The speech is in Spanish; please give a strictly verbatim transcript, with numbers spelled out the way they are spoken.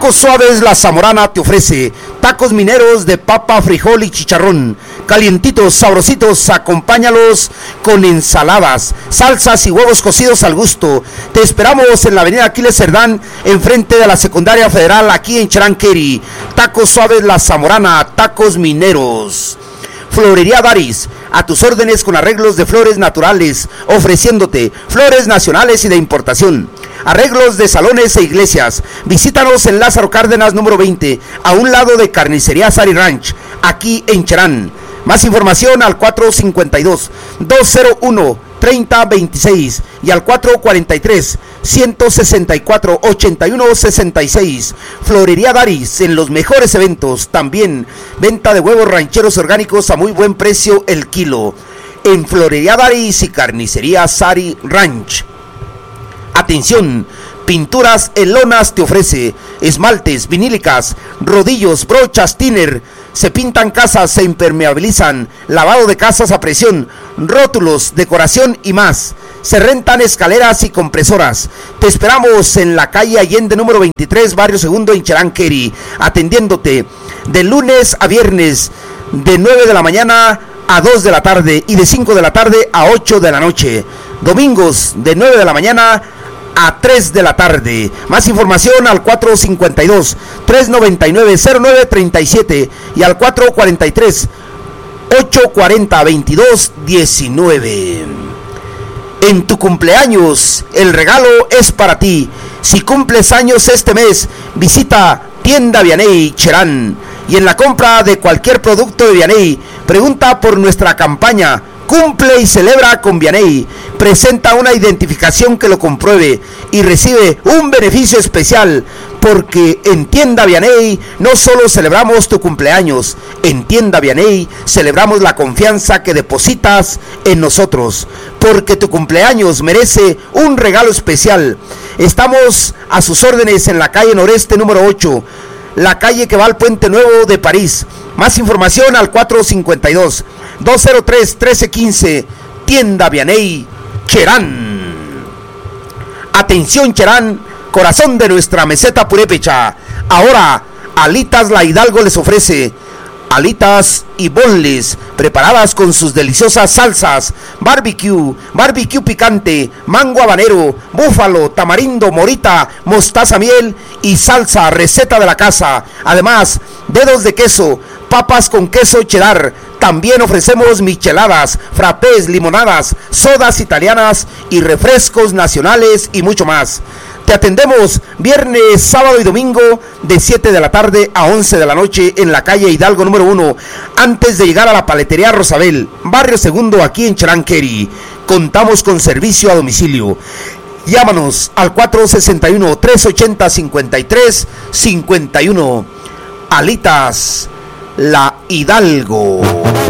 Tacos Suaves La Zamorana te ofrece tacos mineros de papa, frijol y chicharrón, calientitos, sabrositos, acompáñalos con ensaladas, salsas y huevos cocidos al gusto. Te esperamos en la avenida Aquiles Cerdán, enfrente de la Secundaria Federal, aquí en Charanqueri. Tacos Suaves La Zamorana, tacos mineros. Florería Daris, a tus órdenes con arreglos de flores naturales, ofreciéndote flores nacionales y de importación. Arreglos de salones e iglesias. Visítanos en Lázaro Cárdenas número veinte, a un lado de Carnicería Sari Ranch, aquí en Cherán. Más información al cuatro cinco dos, dos cero uno, tres cero dos seis y al cuatro cuatro tres, uno seis cuatro, ocho uno seis seis. Florería Daris, en los mejores eventos. También venta de huevos rancheros orgánicos a muy buen precio el kilo. En Florería Daris y Carnicería Sari Ranch. Atención, Pinturas Elonas te ofrece esmaltes, vinílicas, rodillos, brochas, thinner. Se pintan casas, se impermeabilizan, lavado de casas a presión, rótulos, decoración y más. Se rentan escaleras y compresoras. Te esperamos en la calle Allende número veintitrés, barrio Segundo, en Charanqueri, atendiéndote de lunes a viernes, de nueve de la mañana a dos de la tarde y de cinco de la tarde a ocho de la noche. Domingos de nueve de la mañana a tres de la tarde. Más información al cuatro cinco dos, tres nueve nueve, cero nueve tres siete y al cuatro cuatro tres, ocho cuatro cero, veintidós diecinueve. En tu cumpleaños, el regalo es para ti. Si cumples años este mes, visita Tienda Vianey Cherán. Y en la compra de cualquier producto de Vianey, pregunta por nuestra campaña Cumple y celebra con Vianey. Presenta una identificación que lo compruebe y recibe un beneficio especial, porque en Tienda Vianey no solo celebramos tu cumpleaños, en Tienda Vianey celebramos la confianza que depositas en nosotros, porque tu cumpleaños merece un regalo especial. Estamos a sus órdenes en la calle Noreste número ocho, la calle que va al Puente Nuevo de París. Más información al cuatro cinco dos, dos cero tres, uno tres uno cinco. Tienda Vianey Cherán. Atención Cherán, corazón de nuestra meseta purépecha. Ahora Alitas La Hidalgo les ofrece alitas y boneless preparadas con sus deliciosas salsas, barbecue, barbecue picante, mango habanero, búfalo, tamarindo, morita, mostaza, miel y salsa, receta de la casa. Además, dedos de queso, papas con queso cheddar. También ofrecemos micheladas, frappés, limonadas, sodas italianas y refrescos nacionales y mucho más. Te atendemos viernes, sábado y domingo de siete de la tarde a once de la noche en la calle Hidalgo número uno, antes de llegar a la paletería Rosabel, barrio Segundo, aquí en Charanqueri. Contamos con servicio a domicilio. Llámanos al cuatro seis uno, tres ocho cero, cinco tres cinco uno. Alitas La Hidalgo.